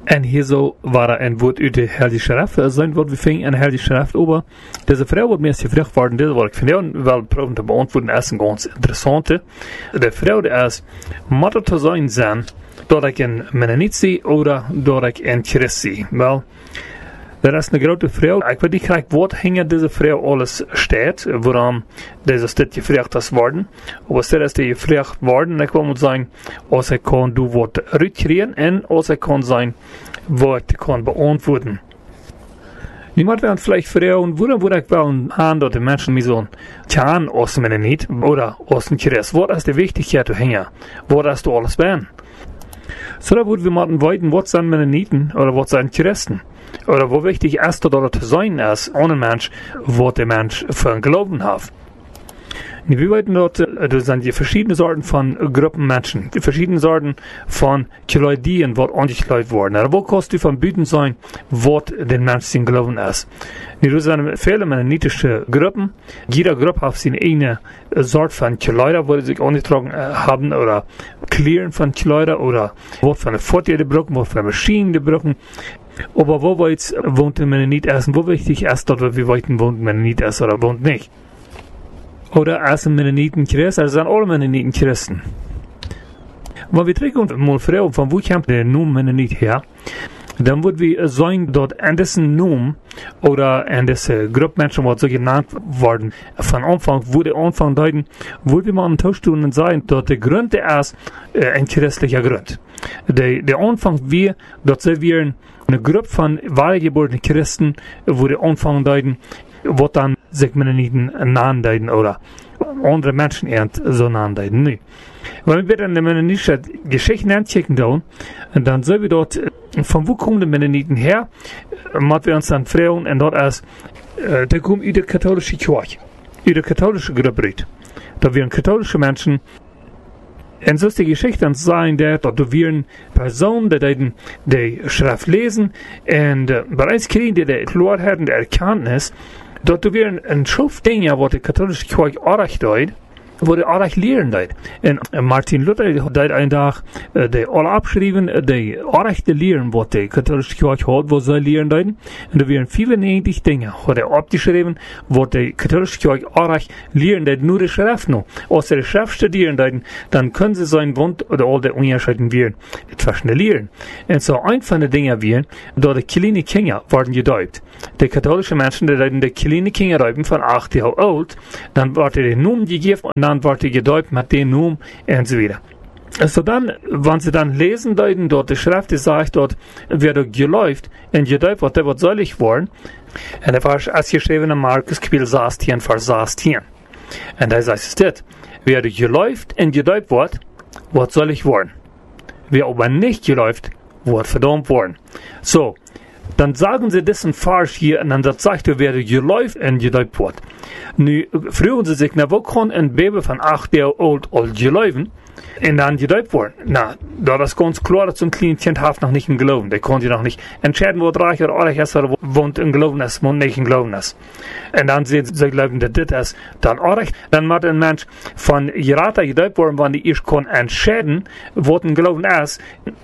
En hier zo waren een woord uit de Heilige Schrift. Zijn woord we vingen in de Heilige Schrift over. Deze vrouw wordt meest gevraagd worden. Dit wat ik vind jou wel proberen te beantwoorden is een ganz interessante. De vrouw is, moet het te zijn dat ik een Mennonit zie of dat ik een Christ zie. Wel, dat is een grote vrouw. Ik weet niet graag wat hinter deze vrouw alles staat, waarom deze stad gevraagd is worden. Maar stad is die gevraagd worden, ik wil moet zeggen, als ik kan doen wat uitkrijgen en als ik kan zijn wat kan beantwoorden. Nu moeten we vielleicht vragen, waarom ik wel aan dat de mensen mij zo'n tjaan als Mennonit oder als een Christ. Wat is de wichtigheid te hingen? Wat is de alles ben? So da würden wir mal weiten, was sind Mennoniten oder was sind Christen? Oder wo wichtig ist, dass das zu sein ist, ohne Mensch, was der Mensch für einen Glauben hat. Wir weiten dort, das sind die verschiedenen Sorten von Gruppen Menschen, die verschiedenen Sorten von Leuten, was angeklagt worden. Aber wo kannst du von Büten sein, was den Menschen Glauben ist? Das sind viele mennonitische Gruppen. Jede Gruppe hat seine eigene Sorte von Kleider, wo sie sich angetragen haben, oder Klären von Kleider, oder was für eine Vorteile die brauchen, was für eine Maschinen die brauchen. Aber wo weit wohnt der Mennonit erst, und wo wichtig ist, dass wir weiten wohnt Mennonit erst oder wohnt nicht. Oder als ein Mennoniten Christ, also sind alle Mennoniten Christen. Wenn wir trekken mal fragen, von wo kommt der Name Mennonit her, dann würden wir sagen, dass in diesem Namen oder in dieser Gruppe Menschen, was so genannt worden, von Anfang, wo der Anfang deuten, würden wir mal einen Tausch tun und sagen, dass der Grund ist ein christlicher Grund. Der Anfang wir, dass wir eine Gruppe von wahrgeborenen Christen, wo der Anfang deuten, was dann sich Mennoniten nahen oder andere Menschen so nahen. Nee. Wenn wir dann die mennonitische Geschichte anchecken, dann sehen wir dort, von wo kommen die Mennoniten her, müssen wir uns dann fragen, und dort ist, der kommt aus der katholischen Kirche, aus der katholischen Gruppe. Da wären katholische Menschen, und so ist die Geschichte dann sein, dass da wären Personen, die Schrift lesen, und bereits kriegen die Klarheit und Erkenntnis, dass du wären ein Schuf Dinge, wo die katholische Kirche auch deut, wo die auch lehren deut. Und Martin Luther deut einen Tag, die alle abschrieben, die auch lehren, was die katholische Kirche hat, wo sie lehren deuten. Und da wären 95 Dinge, hat er abgeschrieben, wo die katholische Kirche auch lehren deut, nur die Schrift noch. Als sie die Schrift studieren deuten, dann können sie sein Wund oder all die Unterscheiden wählen, zwischen den Lehren. Und so ein von den Dingen wären, da die kleine Kinder werden gedeutet. Die katholischen Menschen, die deuten die kleine Kinder deuten von 8 Jahren alt, dann wird der Namen gegeben und dann wird er gedeutet mit dem Namen und so weiter. Also dann, wenn sie dann lesen deuten, dort die Schrift, die sagt dort, wer da geläuft und gedeutet wird, der wird selig worden. Und das war als geschrieben in Markus Kapitel 16, Vers 16. Und da sagt es das, wer da geläuft und gedeutet wird selig worden. Wer aber nicht geläuft, wird verdammt worden. So. Dann sagen sie diesen Vers hier und dann sagt er, wer geläuft und gedeutet wird. Nu fragen sie sich, na, wo kann ein Baby von 8 Jahren alt geläufen und dann gedeutet werden? Na, da ist ganz klar, dass ein kleines Kind hat noch nicht einen Glauben. Der kann sich noch nicht entscheiden, wo reich oder arm ist oder wo ein Glauben ist, wo nicht ein Glauben ist. Und dann sehen sie glauben, dass das ist dann arm. Dann muss ein Mensch von Gerata gedeutet werden, wenn die erst kann entscheiden, wo ein Glauben ist.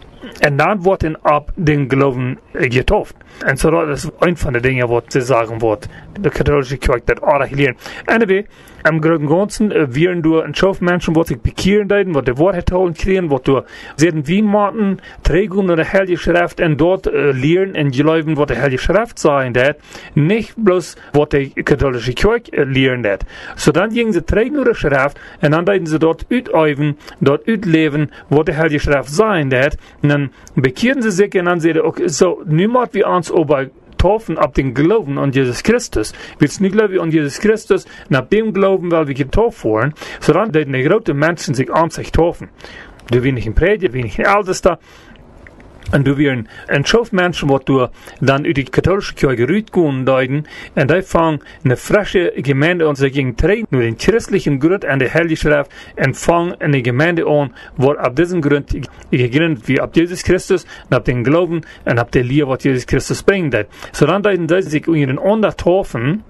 Und dann wird ihn ab den Glauben getauft. Und so das ist ein von den Dingen, was sie sagen wird, die katholische Kirche das auch lernen. Anyway, im Großen und Ganzen wären du ein Schaf Menschen, die sich bekehren deuten, die das Wort erteilen kriegen, die du sehen, wie Martin trägen oder Heilige Schrift und dort lernen und glauben, was die Heilige Schrift sagen wird, nicht bloß, was die katholische Kirche lernen wird. So dann gehen sie trägen oder Schrift und dann deuten sie dort üben, dort leben, was die Heilige Schrift sagen wird, und dann bekehren sie sich und dann sehen, okay, so, niemand wie uns aber taufen ab dem Glauben an Jesus Christus. Willst nicht glauben an Jesus Christus, nach dem Glauben, weil wir getauft wurden, sondern die großen Menschen sich an sich taufen. Du wirst nicht ein Prediger, du wirst nicht ein Ältester, und du wirst ein Schafmenschen, wo du dann über die katholische Kirche rütgehen deuten, und die fangen eine frische Gemeinde an, sie gehen treten, nur den christlichen Grund an der Heilige Schrift, und fangen eine Gemeinde an, wo ab diesem Grund gegründet wie ab Jesus Christus, und ab dem Glauben, und ab der Liebe, was Jesus Christus bringt. So dann deuten sie sich ihren anderen taufen,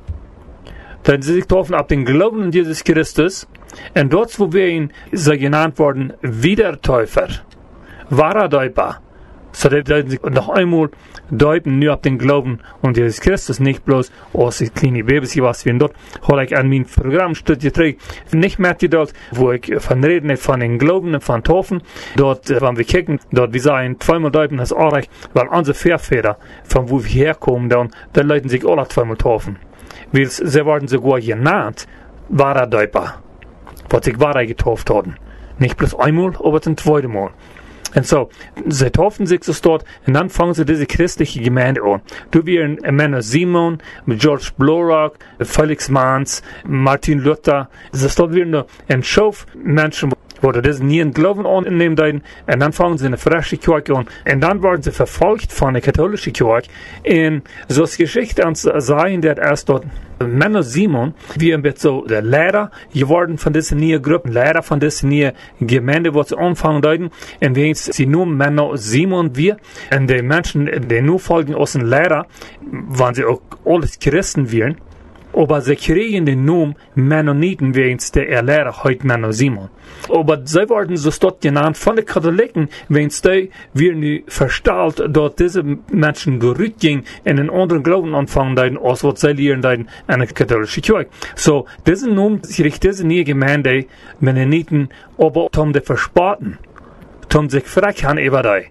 dann sie sich taufen ab dem Glauben an Jesus Christus, und dort, wo wir ihn so genannt worden, Wiedertäufer, wahrer Täufer, So, die deuten sich noch einmal deuten nur auf den Glauben und Jesus Christus, nicht bloß aus den kleinen Babys, was wir dort, habe ich an mein Programm studiert, nicht mehr dort, wo ich von reden, von den Glauben und von Taufen, dort, wenn wir kicken, dort, wir sagen, zweimal deuten, das ist auch recht, weil unsere Vorväter, von wo wir herkommen, dann leuten sich alle zweimal taufen. Weil sie werden sogar genannt, wahrer Deuper, was sich wahrer getauft haben. Nicht bloß einmal, aber zum zweiten Mal. Und so, sie taufen sich so dort, und dann fangen sie diese christliche Gemeinde an. Du wirst Männer Simon, George Blaurock, Felix Manz, Martin Luther, das dort wieder nur ein Schuf Menschen, wo das nie in Glauben annehmen, und dann fangen sie eine frische Kirche an, und dann werden sie verfolgt von der katholischen Kirche, und so ist Geschichte an zu sagen, dass erst dort Männer Simon, wie ein bisschen so der Lehrer geworden von diesen neuen Gruppen, Lehrer von diesen neuen Gemeinde, wo sie anfangen deuten, und wenn sie nur Männer Simon wir, und die Menschen, die nur folgen aus den Lehrer, waren sie auch alles Christen werden, aber sie kriegen den Namen Mennoniten, wie der Lehrer heute Männer Simon. Aber sie werden so dort genannt von den Katholiken, wenn die werden verstanden, dort diese Menschen durchgehen in einen anderen Glauben anfangen, als was sie lernen in der katholischen Kirche. So, diese Namen, diese neue Gemeinde, Mennoniten, aber um die verspaten, um sich fragen über die.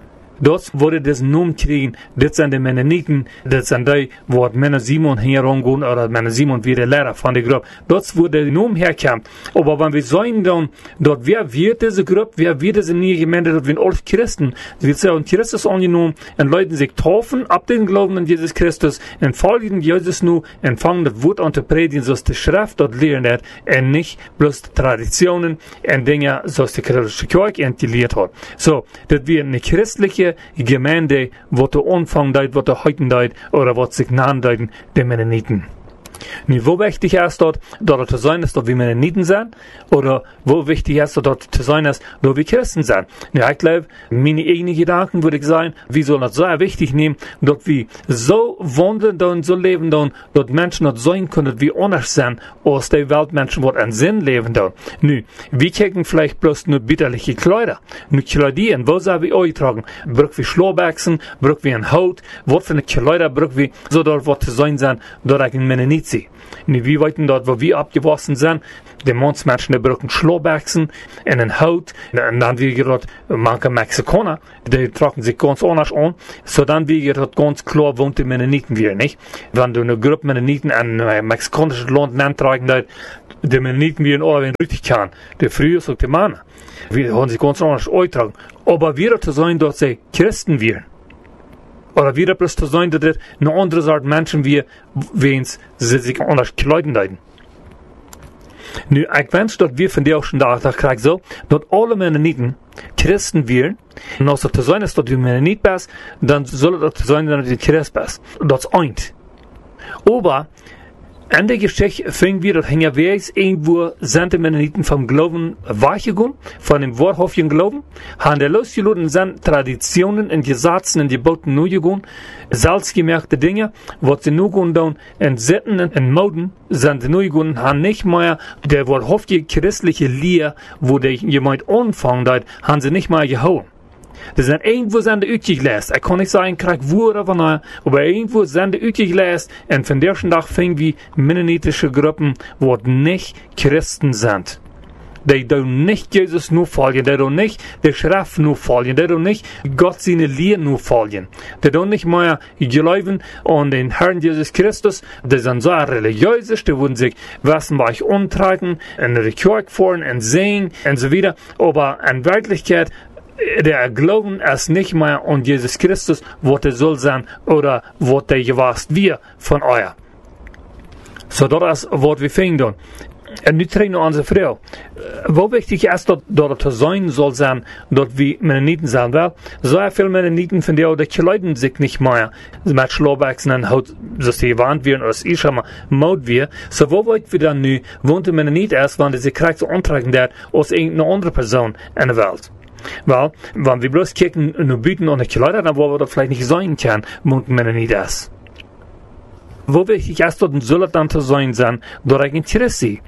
Dort wurde das Namen kriegen, das sind die Mennoniten, das sind die, wo Männer Simon herangehen, oder Männer Simon wie der Lehrer von der Gruppe. Dort wurde der Namen herkommen. Aber wenn wir sagen dann, dort, wer wird diese Gruppe, wer wird diese neue Gemeinde, dort werden alle Christen, wird sie auch Christus angenommen, und Leute sich taufen, ab den Glauben an Jesus Christus, und folgen Jesus nur, und fangen das Wort an zu predigen, so die Schrift dort lernen, und nicht bloß Traditionen, und Dinge, so die katholische Kirche entgelehrt hat. So, das wird eine christliche Gemeinde, wo der Anfang deit, wo der Heuten deit, oder wo sich nahen deuten, die Mennoniten. Nun, wo wichtig ist dort zu sein ist, dort wie Mennoniten sind, oder wo wichtig ist dort zu sein ist, dort wie Christen sind. Nun, ich glaube, meine eigenen Gedanken würde ich sagen, wie soll das sehr wichtig nehmen, dort wie so wandeln und so leben, dort Menschen dort sein können, wie anders sind, als die Weltmenschen, die einen Sinn leben. Nun, wir kriegen vielleicht bloß nur bitterliche Kleider. Nun, Kleidien, wo sollen wir euch tragen? Brück wie Schlobachsen, brück wie ein Haut, was für eine Kleider, brück wie, so dort, wo zu sein sind, dort ein Mennonit. Und wie weit dort, wo wir abgewachsen sind, die Mannsmenschen, die brauchen Schlobachsen und ein Haut, und dann wie dort manche Mexikaner, die tragen sich ganz anders an, so dann wie dort ganz klar wohnt die Mennoniten wir, nicht? Wenn du eine Gruppe Mennoniten an mexikanisches Land nennt, tragen die Mennoniten wir in alle richtig kann. Die früher sagt die Männer, wir haben sich ganz anders eintragen. Aber wir zu sein, dort sie Christen wir. Oder wieder bloß zu sein, dass das eine andere Art Menschen wie, wenn sie sich anders kleiden leiden. Nu, ich wünsche, dass wir von dir auch schon da kriegen, so, dass alle Mennoniten Christen wären, und als es zu sein ist, dass du Mennonit bist, dann soll es auch zu sein, dass du Christ bist. Das ist eins. Aber, in der Geschichte fing wir, dass hängen wir irgendwo sind die Mennoniten vom Glauben weichgegangen, von dem wahrhaftigen Glauben, haben die losgelassen sind Traditionen und Gesetzen und Geboten neu gegangen, selbstgemerkte Dinge, was sie nur gehen und Sitten und Moden sind neu gegangen, haben nicht mehr der wahrhaftige christliche Lehre, wo der jemand anfangen hat, haben sie nicht mehr gehauen. Das sind irgendwo sind die utgeläst. Ich kann nicht sagen, krieg wo oder wann, aber irgendwo sind die utgeläst. Und von der Tag fingen wir mennonitische Gruppen, wo nicht Christen sind. Die tun nicht Jesus nur folgen, die tun nicht der Schrift nur folgen, die tun nicht Gott seine Lehre nur folgen. Die tun nicht mehr glauben an den Herrn Jesus Christus. Die sind so religiös, die würden sich wissen, was umtragen, in der Kirche fahren und singen und so weiter. Aber in Wirklichkeit, der Glauben ist nicht mehr an Jesus Christus, was er soll sein, oder was er gewasst wir von euch. So, das ist, was wir finden. Und nu trägt noch unsere Frau. Wo wichtig ist, dass es sein soll sein, dass wir Mennoniten sein, weil so viele Mennoniten von der, die kleiden sich nicht mehr mit Schlobachsen und Haut, so sie gewarnt werden, als ich schon mal Maut wir. So, wo wollt wir dann nu, wohnt der Mennonit erst, wenn sie kriegt so antragen wird, als irgendeine andere Person in der Welt. Weil, wenn wir bloß kicken und bieten und Kleider, dann wo wir das vielleicht nicht sein können, wohnt Mennonit erst. Wo wichtig ist, dass soll es dann zu sein, dass ich Interesse.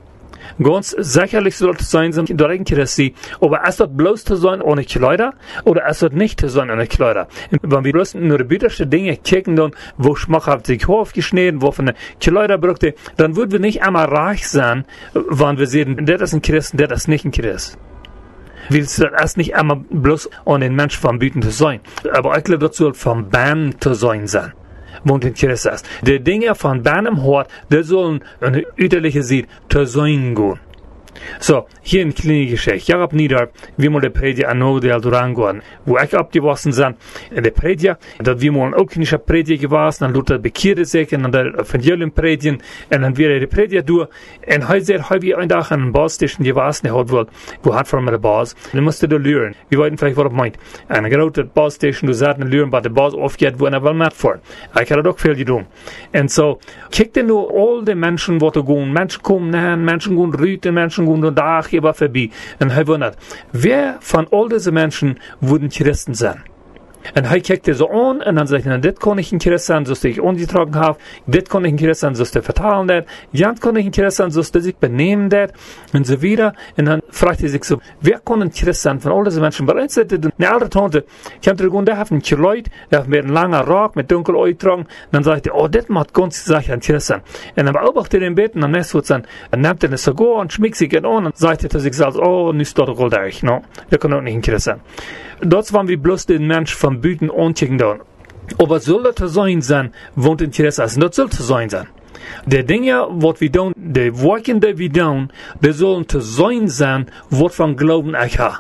Ganz sicherlich sollte es sein, dort ein Christ, aber es dort bloß zu sein ohne Kleider, oder es dort nicht zu sein ohne Kleider. Wenn wir bloß nur die bittersten Dinge kicken, dann, wo schmackhaft sich aufgeschnitten, wo von der Kleider brauchte, dann würden wir nicht einmal reich sein, wenn wir sehen, der ist ein Christ, der ist nicht ein Christ. Willst du das nicht einmal bloß an den Menschen verbieten zu sein, aber eigentlich dazu vom Bann zu sein. Wo ein Christ ist. Die Dinge von Bann im Hort, die sollen eine üterliche Sicht zu sein gehen. So, hier in kleine Geschichte. Ich habe nieder, wie man die Predigt an Nordel durchgehen, wo ich abgewassen sind, in der Predigt, dass wir mal auch nicht Predigt gewesen, dann Luther bekehrte sich, und dann der Evangelium predigen, und dann wieder die Predigt durch, und heute habe ich einen Tag an einem Basstation gewesen, der hat wohl, wo hat von mir der Bass, dann musste du lernen. Wir wollten vielleicht, was er meint. Eine große Basstation, du sagst, lernen, was der Bass aufgeht, wo er will mitfahren. Ich habe doch viel getan. Und so, kick dir nur all die Menschen, die gehen, Menschen kommen näher, Menschen gehen rüten, Menschen gehen und da hier vorbei. Und er wundert, wer von all diesen Menschen würden Christen sein? Und er kijkt so an, und dann sagt er, das kann ich ein Christ sein, so dass ich ungetragen habe, das kann ich ein Christ sein, so dass ich vertalen das, das kann ich ein Christ sein, so dass ich benehmen das, und so wieder. Und dann fragt er sich so, wer kann ein Christ sein von all diesen Menschen? Weil eins sagt er, eine alte Tante, kommt er der hat ein Kleid, der hat mir einen langen Rock mit dunkel Augen getragen, dann sagt er, oh, das macht ganz sicher ein Christ sein. Und dann beobachtet er den Bett, und dann nächstes Mal, dann nimmt er eine Zigarre und schmiegt sich an, und sagt er zu sich selbst, oh, nicht dort all da ich, no? Der kann auch nicht ein Christ sein. Dort waren wir bloß den Mensch vom Büten ankicken da. Aber soll das sein, wohnt in Christ ist. Das soll zu sein. Die Dinge, was wir tun, die Worte, die wir tun, die sollen zu sein, was von Glauben ich habe.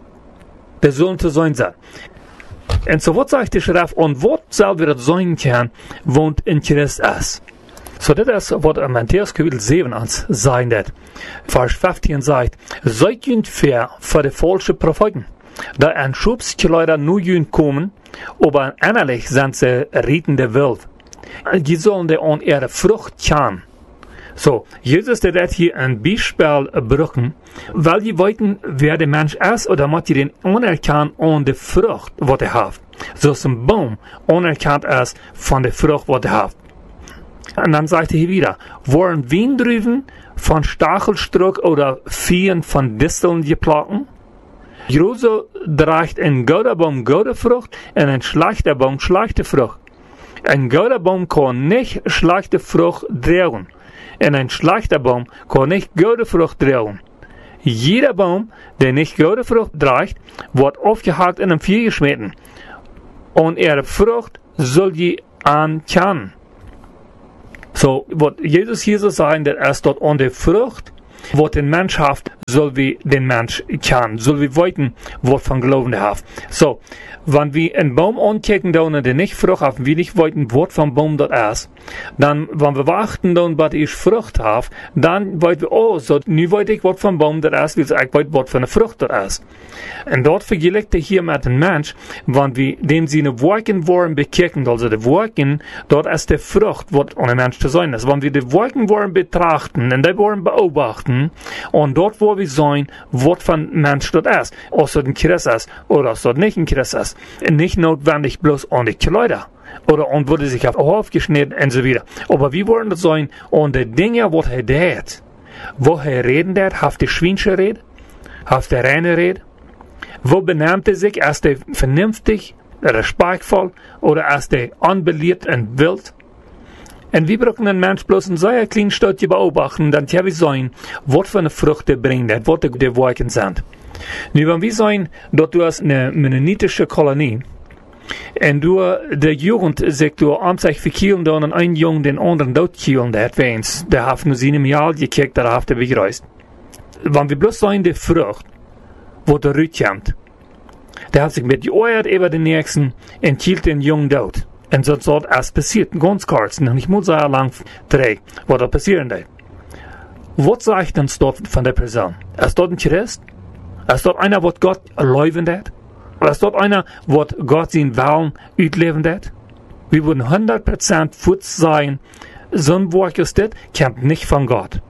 Die sollen zu sein. Und so, was sagt die Schrift, und was soll wir sein können, wohnt in Christ ist. So, das ist, was Matthäus Kapitel 7 ans sagen wird. Vers 15 sagt, seid ihr fair für die falschen Propheten. Da ein Schubskleider nur kommen, aber innerlich sind sie rettende Welt. Die sollen die an ihre Frucht kennen. So, Jesus hat hier ein Beispiel brücken, weil die wollten, wer der Mensch ist, oder muss die den anerkennen an der Frucht, was er hat. So ist ein Baum anerkannt ist von der Frucht, was er hat. Und dann sagt er hier wieder, wollen Windrüben von Stachelstruck oder Viehen von Disteln geplagen? Große trägt ein guter Baum gute Frucht und ein schlechter Baum schlechte Frucht. Ein guter Baum kann nicht schlechte Frucht tragen. Und ein schlechter Baum kann nicht gute Frucht tragen. Jeder Baum, der nicht gute Frucht trägt, wird aufgehakt in einem Vieh geschmeten. Und ihre Frucht soll je ankennen. So, was Jesus hier so sagen, dass erst dort an der Frucht, was den Mensch hat, soll wir den Mensch kennen, soll wir weiten, was von Glauben er hat. So, wenn wir einen Baum ankicken, und der nicht Frucht haben, wir nicht weiten, was vom Baum dort ist, dann, wenn wir warten, was ich Frucht habe, dann weiten wir, oh, so, nu weiß ich, was vom Baum dort ist, weil ich weiß, was von der Frucht dort ist. Und dort vergleicht er hier mit dem Mensch, wenn wir dem seine Worten wollen bekicken, also die Worten, dort ist die Frucht, was an dem Mensch zu sein ist. Wenn wir die Worten wollen betrachten, und die wollen beobachten, und dort, wo wir sein, was von Mensch dort ist, ob es ein Christ ist, oder ob es nicht ein Christ ist. Nicht notwendig bloß an die Kleider. Oder und wurde sich aufgeschnitten und so weiter. Aber wir wollen das sein, und die Dinge, was er tät, wo er reden tät, haft die Schweinsche Rede, haft der reine Rede, wo benimmt er sich, ist er vernünftig, respektvoll, oder ist er unbeliebt und wild? Und wir brauchen einen Mensch bloß in so einer kleinen Stadt beobachten, dann können wir sehen, was für eine Frucht er bringt, was die Worte sind. Nu, wenn wir sehen, dass du hast eine mennonitische Kolonie, und du, der Jugend, sagt du, sich verkielen, und ein Jungen den anderen dort kielen, der hat weins, der hat nur seine Mial gekickt, der hat er begereist. Wenn wir bloß sehen, die Frucht, wo der Rüt kommt, der hat sich mit geäuert über den Nächsten und kielt den Jungen dort. Und so dort es passiert, ganz kurz, noch nicht mal so lang drei, was da passieren wird. Was sagt denn dort von der Person? Ist dort ein Christ? Ist dort einer, was Gott erlauben hat? Ist dort einer, was Gott seinen Willen ausleben hat? Wir würden 100% futz sein, so ein Wort ist das, kommt nicht von Gott.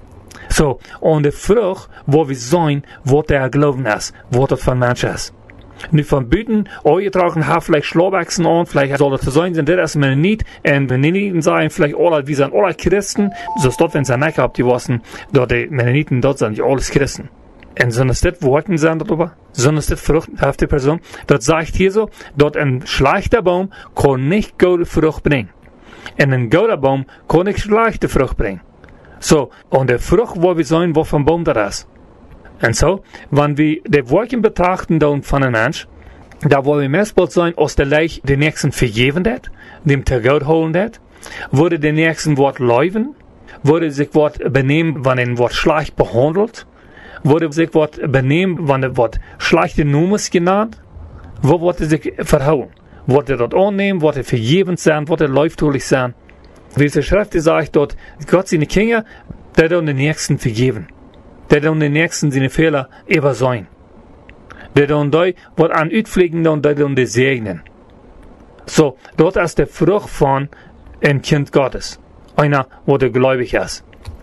So, und die Frucht, wo wir sein, was der Glauben ist, was das von Mensch ist. Nu van buiten, uitgetragen, ha vielleicht Schlauwachsen an, vielleicht soll das sein, sind das Mennoniten, und Mennoniten sein, vielleicht alle, wie sind alle Christen, so dort, wenn sie nicht habt, die wissen, dort die Mennoniten, dort sind die alles Christen. Und so ist das Worten sein darüber, so ist das fruchthafte Person, das sagt hier so, dort ein schlechter Baum kann nicht gute Frucht bringen. Und ein guter Baum kann nicht schlechte Frucht bringen. So, und der Frucht, wo wir sein, wo vom Baum das ist. Und so, wenn wir die Worte betrachten von einem Mensch, da wollen wir meistens sein, aus der Leich den Nächsten vergeben hat, dem Tergott holen hat, würde den Nächsten Wort leuven, würde sich Wort benehmen, wenn ein Wort schlecht behandelt, würde sich Wort benehmen, wenn ein Wort schlechte Nummers genannt, wo würde sich verhauen? Würde dort annehmen, würde vergeben sein, würde läuftulich sein. Wie es die Schrift sagt dort, Gott seine Kinder, der den Nächsten vergeben. Der dann den Nächsten seine Fehler übersehen. Der dann da, was an Utpflegen und der dann die segnen. So, dort ist der Frucht von ein Kind Gottes. Einer, wo der gläubig ist.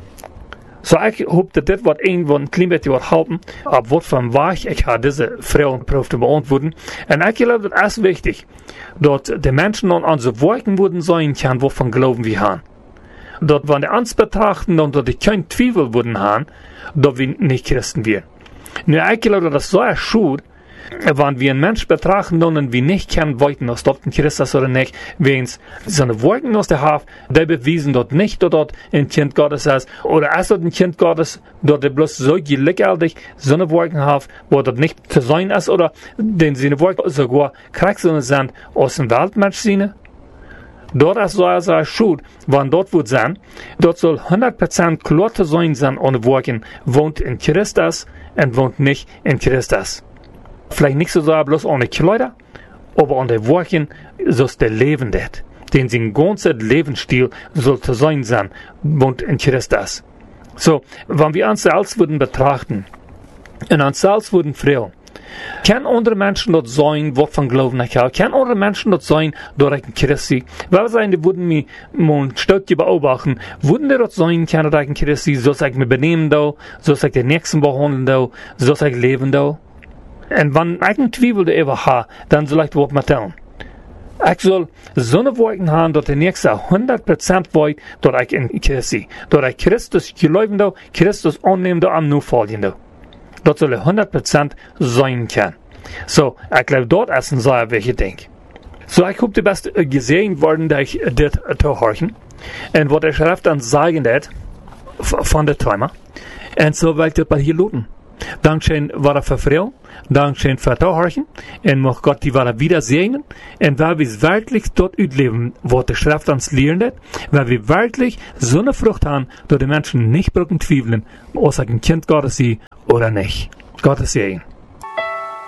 So, ich hoffe, dass das, was ein klein bisschen was halten, ab was von Weich, ich habe diese Fragenprobe zu beantworten. Und ich glaube, das ist wichtig, dass die Menschen dann an so Worten würden sein können, wovon glauben wir haben. Dort, wenn die uns betrachten, und dort die kein Zweifel würden haben, dass wir nicht Christen wären. Nur ich glaube, das ist so ein Schuld, wenn wir einen Menschen betrachten und wir nicht kennen wollten, ob dort ein Christ ist oder nicht, wenn es so eine Wolken aus der Haft, die bewiesen dort nicht, dass dort ein Kind Gottes ist, oder ist dort ein Kind Gottes, dort der bloß so gleichgültig so eine Wolken hat, wo dort nicht zu sein ist, oder denn seine Wolken sogar Kraxeln sind aus dem Weltmensch sind. Dort ist so eine Schuld, wenn dort wird sein, dort soll 100% klar zu sein ohne Worten, wohnt in Christus und wohnt nicht in Christus. Vielleicht nicht so bloß ohne Kleider, aber an der Worten, so ist der Leben das. Denn sein ganzer Lebensstil soll zu sein, wohnt in Christus. So, wenn wir uns selbst würden betrachten, und uns selbst würden fragen, kann andere Menschen dort sein, was von Glauben ich habe? Kann andere Menschen dort sein, dort ich ein Christ bin? Weil sein, die würden mich mal ein Stückchen beobachten, würden die dort sein, kann ich ein Christ sein, so ich mich benehmen da, so ich den Nächsten behandeln da, so ich leben da? Und wenn ich einen Zweifel darüber habe, dann soll ich das mal tun. Ich soll so eine Worte haben, dass der Nächste 100% weiß, dass ich ein Christ bin. Dass ich Christus glauben da, Christus annehmen da, am nur folgen da. Das soll 100% sein kann. So, ich glaube, dort ist ein sehr wichtiges Ding. So, ich hoffe, du bist gesehen worden, dass ich das zu hören. Und was der Schrift dann sagen hat, von der Träumer. Und so will ich das bei hier looten. Dankeschön, war für Frau. Dankeschön für das Hören. Und mag Gott die Ware wieder segnen. Und weil wir wirklich dort ausleben, was der Schrift uns lernt, weil wir wirklich so eine Frucht haben, dass die Menschen nicht brauchen zweifeln, ob sie ein Kind Gottes sind oder nicht. Gottes Segen.